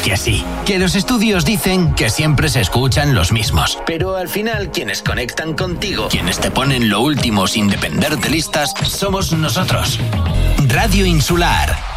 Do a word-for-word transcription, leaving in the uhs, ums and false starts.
que sí, que los estudios dicen que siempre se escuchan los mismos, pero al final quienes conectan contigo, quienes te ponen lo último sin depender de listas, somos nosotros. Radio Insular.